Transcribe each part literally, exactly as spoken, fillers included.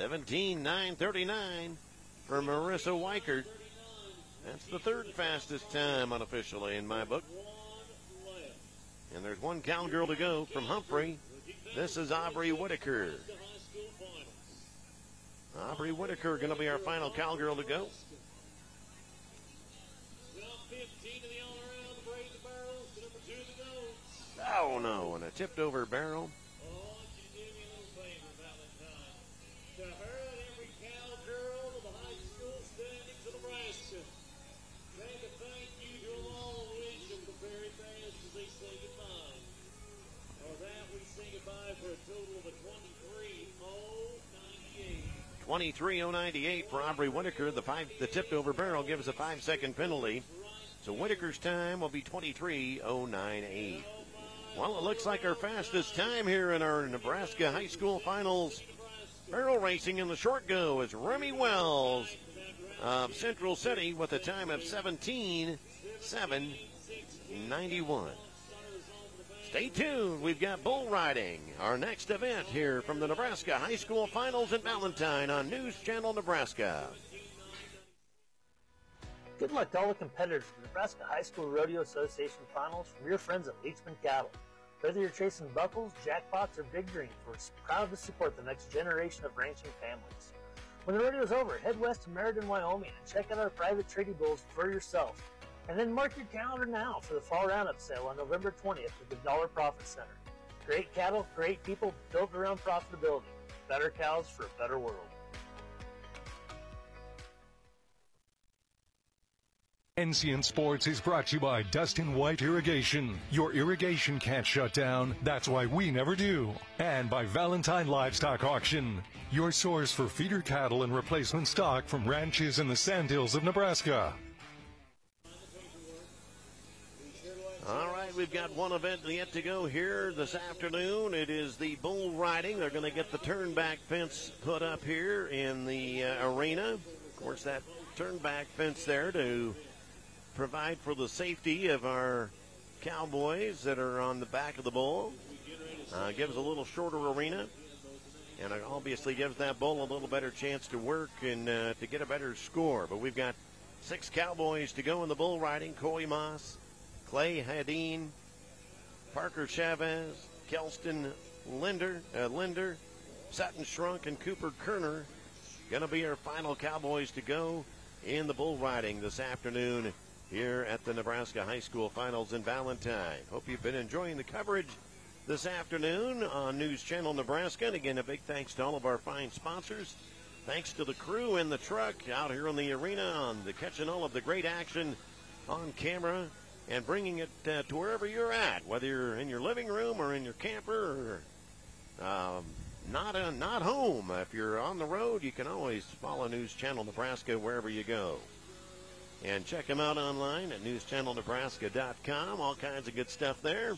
seventeen nine thirty-nine for Marissa Weichert. That's the third fastest time unofficially in my book. And there's one cowgirl to go from Humphrey. This is Aubrey Whitaker. Aubrey Whitaker going to be our final cowgirl to go. Oh no, and a tipped over barrel. twenty-three oh ninety-eight for Aubrey Whitaker. The five, the tipped over barrel gives a five second penalty. So Whitaker's time will be twenty-three oh ninety-eight. Well, it looks like our fastest time here in our Nebraska High School Finals barrel racing in the short go is Remy Wells of Central City with a time of seventeen seven ninety-one. Stay tuned. We've got bull riding, our next event here from the Nebraska High School Finals in Valentine on News Channel Nebraska. Good luck to all the competitors in the Nebraska High School Rodeo Association Finals from your friends at Leachman Cattle. Whether you're chasing buckles, jackpots, or big dreams, we're proud to support the next generation of ranching families. When the rodeo's over, head west to Meriden, Wyoming, and check out our private trading bulls for yourself. And then mark your calendar now for the Fall Roundup sale on November twentieth at the Dollar Profit Center. Great cattle, great people, built around profitability. Better cows for a better world. N C N Sports is brought to you by Dustin White Irrigation. Your irrigation can't shut down. That's why we never do. And by Valentine Livestock Auction, your source for feeder cattle and replacement stock from ranches in the Sandhills of Nebraska. All right, we've got one event yet to go here this afternoon. It is the bull riding. They're going to get the turnback fence put up here in the uh, arena. Of course, that turnback fence there to provide for the safety of our cowboys that are on the back of the bull. Uh, gives a little shorter arena, and it obviously gives that bull a little better chance to work and uh, to get a better score. But we've got six cowboys to go in the bull riding. Coy Moss, Clay Hadeen, Parker Chavez, Kelston Linder, uh, Linder, Sutton Shrunk, and Cooper Kerner going to be our final cowboys to go in the bull riding this afternoon here at the Nebraska High School Finals in Valentine. Hope you've been enjoying the coverage this afternoon on News Channel Nebraska. And again, a big thanks to all of our fine sponsors. Thanks to the crew in the truck out here in the arena on the catching all of the great action on camera and bringing it uh, to wherever you're at, whether you're in your living room or in your camper or um, not uh, not home. If you're on the road, you can always follow News Channel Nebraska wherever you go. And check them out online at news channel nebraska dot com. All kinds of good stuff there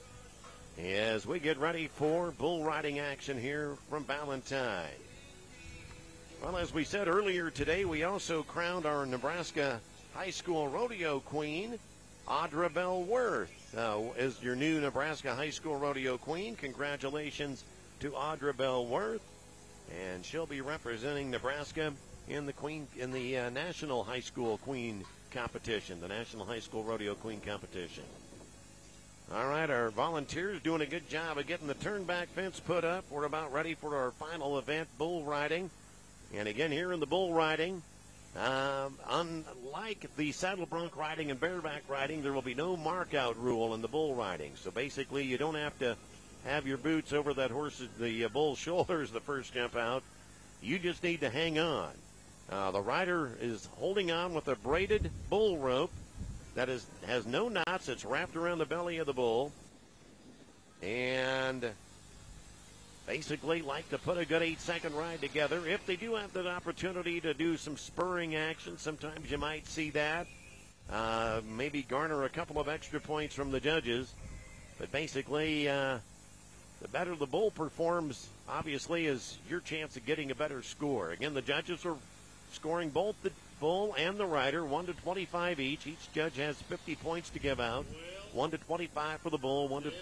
as we get ready for bull riding action here from Valentine. Well, as we said earlier today, we also crowned our Nebraska High School Rodeo Queen, Audra Bell Worth, uh, is your new Nebraska High School Rodeo Queen. Congratulations to Audra Bell Worth, and she'll be representing Nebraska in the Queen in the uh, National High School Queen competition, the National High School Rodeo Queen competition. All right, our volunteers doing a good job of getting the turnback fence put up. We're about ready for our final event, bull riding. And again, here in the bull riding, Um, unlike the saddle bronc riding and bareback riding, there will be no mark-out rule in the bull riding. So basically, you don't have to have your boots over that horse's, the uh, bull's shoulders the first jump out. You just need to hang on. Uh, the rider is holding on with a braided bull rope that is has no knots. It's wrapped around the belly of the bull. And basically like to put a good eight-second ride together. If they do have the opportunity to do some spurring action, sometimes you might see that. Uh, maybe garner a couple of extra points from the judges. But basically, uh, the better the bull performs, obviously, is your chance of getting a better score. Again, the judges are scoring both the bull and the rider, one to twenty-five each. Each judge has fifty points to give out. one to twenty-five for the bull, one to